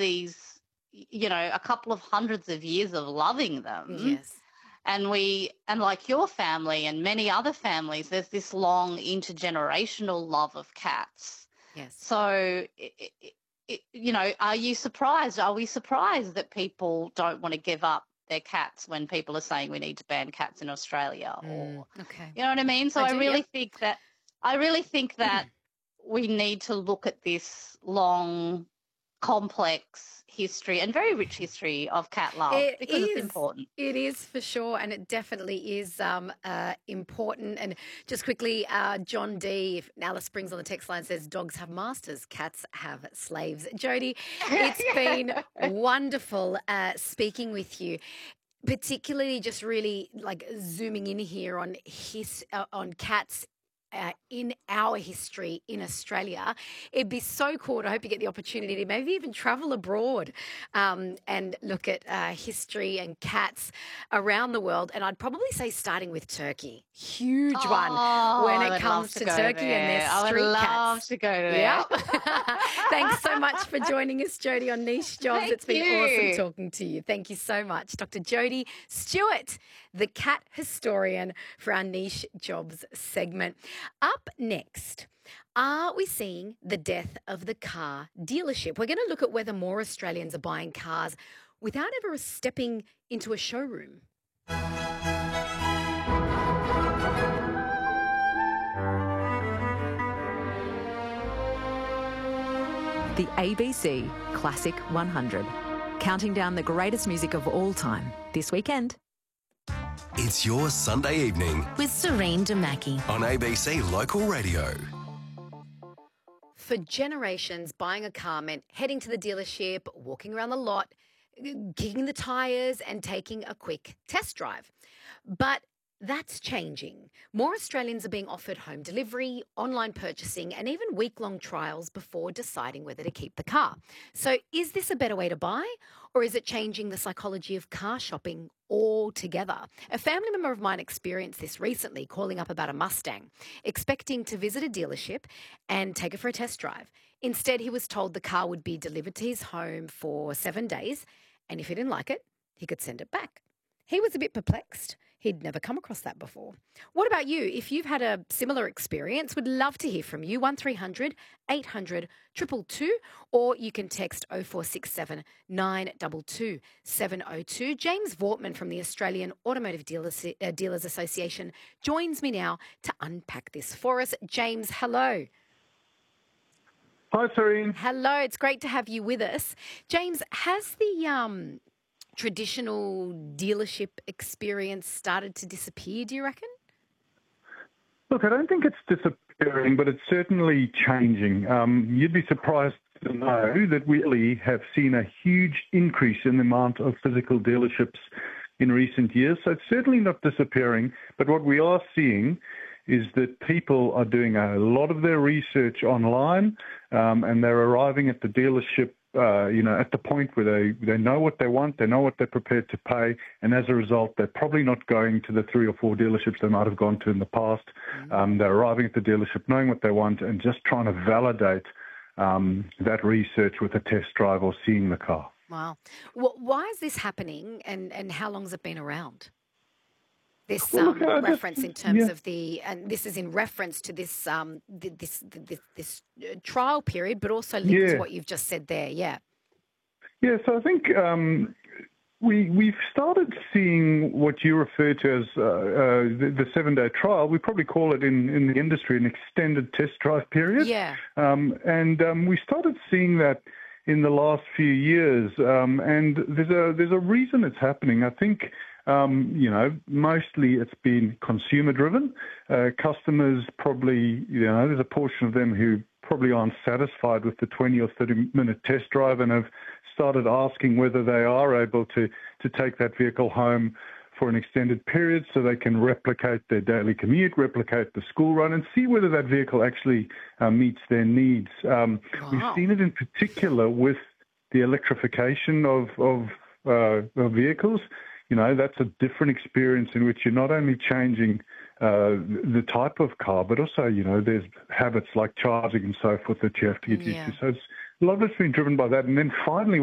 these, a couple of hundreds of years of loving them. Yes. And like your family and many other families, there's this long intergenerational love of cats. Yes. So, are you surprised? Are we surprised that people don't want to give up their cats when people are saying we need to ban cats in Australia? Or, Okay. you know what I mean? So I really think that we need to look at this long, complex history and very rich history of cat love because it's important. It is for sure, and it definitely is important. And just quickly, John D. If Alice Springs on the text line says, "Dogs have masters, cats have slaves." Jody, it's been wonderful speaking with you. Particularly, just really like zooming in here on cats. In our history in Australia. It'd be so cool. I hope you get the opportunity to maybe even travel abroad and look at history and cats around the world. And I'd probably say starting with Turkey. Huge one when it comes to Turkey and their street cats. I would love to go there. Yeah. Thanks so much for joining us, Jody, on Niche Jobs. It's been awesome talking to you. Thank you so much. Dr. Jody Stewart, the cat historian for our Niche Jobs segment. Up next, are we seeing the death of the car dealership? We're going to look at whether more Australians are buying cars without ever stepping into a showroom. The ABC Classic 100, counting down the greatest music of all time this weekend. It's your Sunday evening with Serene Damaki on ABC Local Radio. For generations, buying a car meant heading to the dealership, walking around the lot, kicking the tyres and taking a quick test drive. But that's changing. More Australians are being offered home delivery, online purchasing, and even week-long trials before deciding whether to keep the car. So is this a better way to buy, or is it changing the psychology of car shopping altogether? A family member of mine experienced this recently, calling up about a Mustang, expecting to visit a dealership and take it for a test drive. Instead, he was told the car would be delivered to his home for 7 days, and if he didn't like it, he could send it back. He was a bit perplexed. He'd never come across that before. What about you? If you've had a similar experience, we'd love to hear from you. 1300 800 222, or you can text 0467 922 702. James Vortman from the Australian Automotive Dealers Association joins me now to unpack this for us. James, hello. Hi, Serene. Hello. It's great to have you with us. James, has the traditional dealership experience started to disappear, do you reckon? Look, I don't think it's disappearing, but it's certainly changing. You'd be surprised to know that we really have seen a huge increase in the amount of physical dealerships in recent years. So it's certainly not disappearing, but what we are seeing is that people are doing a lot of their research online, and they're arriving at the dealership at the point where they know what they want, they know what they're prepared to pay, and as a result, they're probably not going to the 3 or 4 dealerships they might have gone to in the past. They're arriving at the dealership knowing what they want and just trying to validate that research with a test drive or seeing the car. Wow. Well, why is this happening, and how long has it been around? This reference in terms of and this is in reference to this this trial period, but also linked to what you've just said there. Yeah. Yeah. So I think we've started seeing what you refer to as the 7-day trial. We probably call it in the industry an extended test drive period. Yeah. And we started seeing that in the last few years, and there's a reason it's happening. I think. Mostly it's been consumer driven. Customers probably, there's a portion of them who probably aren't satisfied with the 20 or 30-minute test drive and have started asking whether they are able to take that vehicle home for an extended period so they can replicate their daily commute, replicate the school run, and see whether that vehicle actually meets their needs. We've seen it in particular with the electrification of vehicles. That's a different experience in which you're not only changing the type of car, but also, there's habits like charging and so forth that you have to get used to. So a lot of it's been driven by that. And then finally,